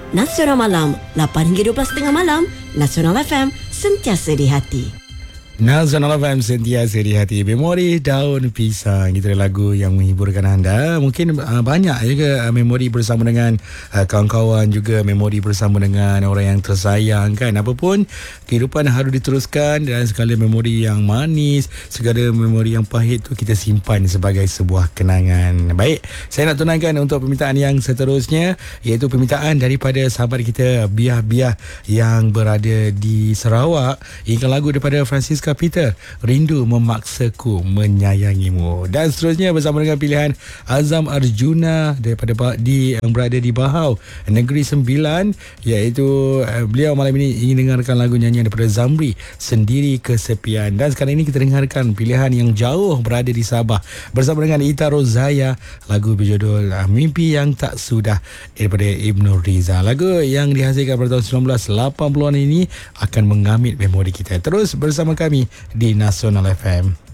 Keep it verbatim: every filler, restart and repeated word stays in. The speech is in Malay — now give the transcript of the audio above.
Nasional Malam, lapan hingga dua belas tiga puluh malam. Nasional F M, sentiasa di hati. Nasional F M sentiasa di hati. Memori Daun Pisang, itu lagu yang menghiburkan anda. Mungkin uh, banyak juga uh, memori bersama dengan uh, kawan-kawan, juga memori bersama dengan orang yang tersayang kan. Apapun, kehidupan harus diteruskan, dan segala memori yang manis, segala memori yang pahit tu kita simpan sebagai sebuah kenangan. Baik, saya nak tunangkan untuk permintaan yang seterusnya, iaitu permintaan daripada sahabat kita Biah-Biah yang berada di Sarawak. Ini lagu daripada Francisca Peter, Rindu Memaksaku Menyayangimu. Dan seterusnya bersama dengan pilihan Azam Arjuna daripada di yang berada di Bahau, Negeri Sembilan, iaitu uh, beliau malam ini ingin dengarkan lagu nyanyian daripada Zamri, Sendiri Kesepian. Dan sekarang ini kita dengarkan pilihan yang jauh berada di Sabah bersama dengan Ita Rozaya, lagu berjudul uh, Mimpi Yang Tak Sudah daripada Ibnu Riza. Lagu yang dihasilkan pada tahun sembilan belas lapan puluhan ini akan mengamit memori kita. Terus bersama kami di Nasional F M.